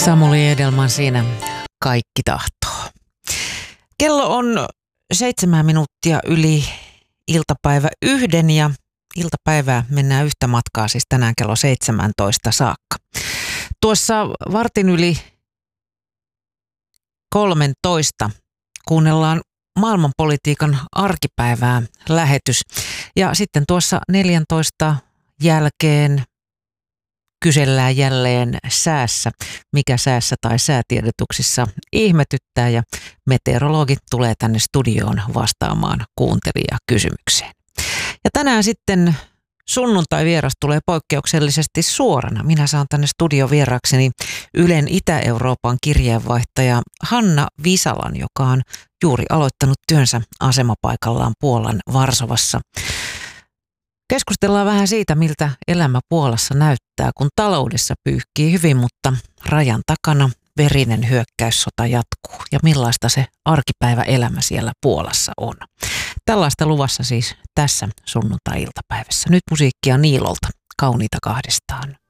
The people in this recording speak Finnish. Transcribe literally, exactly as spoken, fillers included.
Samuli Edelman siinä Kaikki tahtoo. Kello on seitsemän minuuttia yli iltapäivä yhden ja iltapäivää mennään yhtä matkaa siis tänään kello seitsemäntoista saakka. Tuossa vartin yli kolmentoista kuunnellaan maailmanpolitiikan arkipäivää lähetys ja sitten tuossa neljäntoista jälkeen kysellään jälleen säässä, mikä säässä tai säätiedotuksissa ihmetyttää ja meteorologit tulee tänne studioon vastaamaan kuuntelijakysymykseen. Ja tänään sitten sunnuntai-vieras tulee poikkeuksellisesti suorana. Minä saan tänne studiovieraakseni Ylen Itä-Euroopan kirjeenvaihtaja Hanna Visalan, joka on juuri aloittanut työnsä asemapaikallaan Puolan Varsovassa. Keskustellaan vähän siitä, miltä elämä Puolassa näyttää, kun taloudessa pyyhkii hyvin, mutta rajan takana verinen hyökkäyssota jatkuu. Ja millaista se arkipäiväelämä siellä Puolassa on. Tällaista luvassa siis tässä sunnuntai-iltapäivässä. Nyt musiikkia Niilolta, Kauniita kahdestaan.